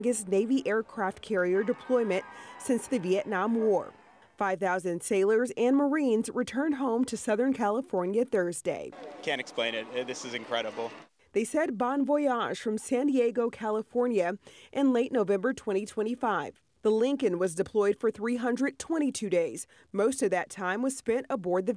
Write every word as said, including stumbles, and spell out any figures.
longest Navy aircraft carrier deployment since the Vietnam War. five thousand sailors and Marines returned home to Southern California Thursday. Can't explain it. This is incredible. They said bon voyage from San Diego, California in late November twenty twenty-five. The Lincoln was deployed for three hundred twenty-two days. Most of that time was spent aboard the